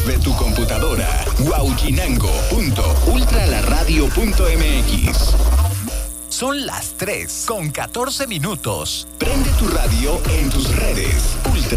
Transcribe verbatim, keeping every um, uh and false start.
desde tu computadora. Huauchinango punto ultralaradio punto m x. Son las tres con catorce minutos. Prende tu radio en tus redes. Ultra